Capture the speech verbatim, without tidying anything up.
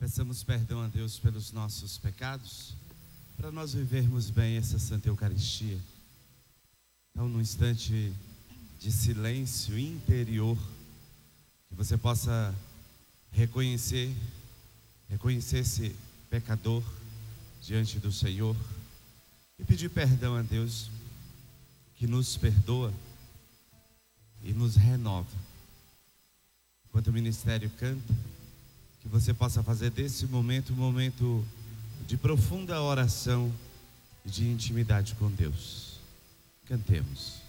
Peçamos perdão a Deus pelos nossos pecados, para nós vivermos bem essa Santa Eucaristia. Então, num instante de silêncio interior, que você possa reconhecer, reconhecer-se pecador diante do Senhor e pedir perdão a Deus, que nos perdoa e nos renova. Enquanto o ministério canta, que você possa fazer desse momento um momento de profunda oração e de intimidade com Deus. Cantemos.